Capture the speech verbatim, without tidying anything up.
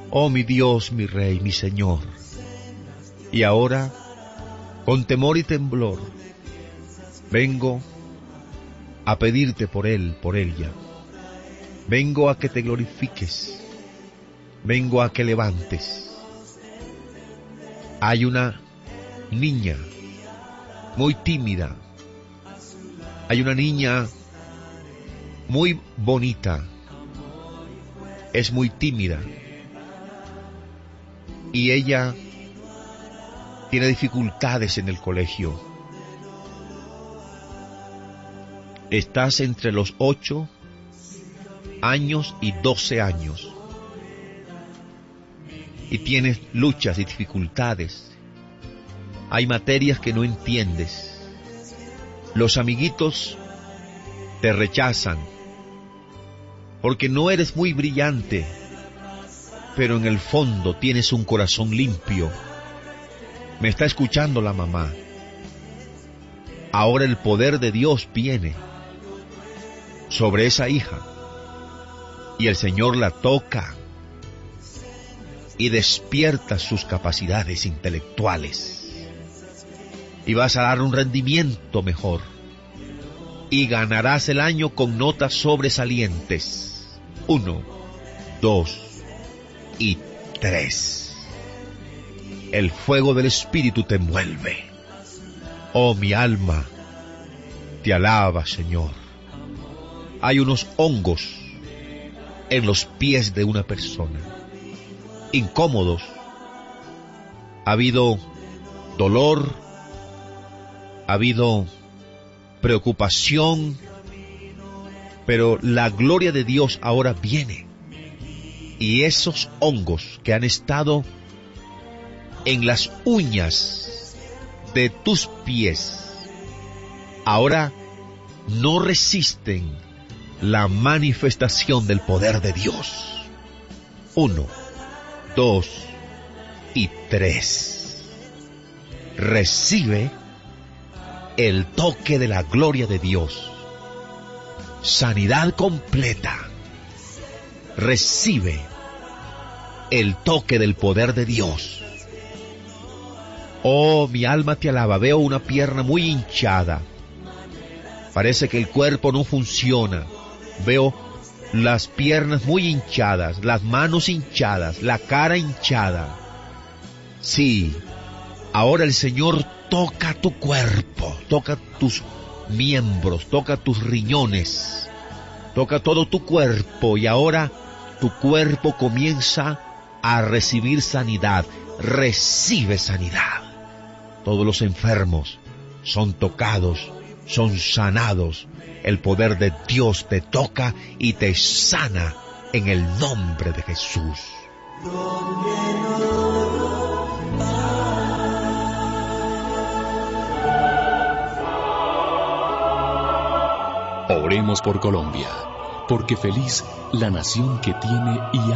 Oh mi Dios, mi Rey, mi Señor. Y ahora, con temor y temblor, vengo a pedirte por él, por ella. Vengo a que te glorifiques. Vengo a que levantes. Hay una niña muy tímida. Hay una niña muy bonita. Es muy tímida. Y ella tiene dificultades en el colegio. Estás entre los ocho años y doce años. Y tienes luchas y dificultades. Hay materias que no entiendes. Los amiguitos te rechazan porque no eres muy brillante, pero en el fondo tienes un corazón limpio. Me está escuchando la mamá. Ahora el poder de Dios viene sobre esa hija y el Señor la toca y despierta sus capacidades intelectuales. Y vas a dar un rendimiento mejor. Y ganarás el año con notas sobresalientes. Uno, dos y tres. El fuego del Espíritu te envuelve. Oh, mi alma te alaba, Señor. Hay unos hongos en los pies de una persona, incómodos. Ha habido dolor, ha habido preocupación, pero la gloria de Dios ahora viene. Y esos hongos que han estado en las uñas de tus pies, ahora no resisten la manifestación del poder de Dios. Uno, dos y tres. Recibe el toque de la gloria de Dios. Sanidad completa. Recibe el toque del poder de Dios. Oh, mi alma te alaba. Veo una pierna muy hinchada. Parece que el cuerpo no funciona. Veo las piernas muy hinchadas, las manos hinchadas, la cara hinchada. Sí, ahora el Señor toca tu cuerpo, toca tus miembros, toca tus riñones, toca todo tu cuerpo, y ahora tu cuerpo comienza a recibir sanidad. Recibe sanidad. Todos los enfermos son tocados, son sanados. El poder de Dios te toca y te sana en el nombre de Jesús. Oremos por Colombia, porque feliz la nación que tiene y